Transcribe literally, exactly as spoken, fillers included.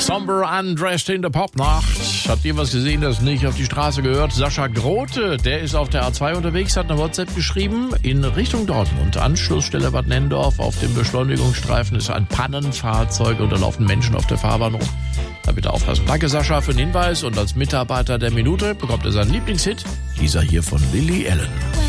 Somber Undressed in the Popnacht. Habt ihr was gesehen, das nicht auf die Straße gehört? Sascha Grote, der ist auf der A zwei unterwegs, hat eine WhatsApp geschrieben in Richtung Dortmund. Anschlussstelle Bad Nennendorf. Auf dem Beschleunigungsstreifen ist ein Pannenfahrzeug und da laufen Menschen auf der Fahrbahn rum. Da bitte aufpassen. Danke Sascha für den Hinweis und als Mitarbeiter der Minute bekommt er seinen Lieblingshit. Dieser hier von Lily Allen.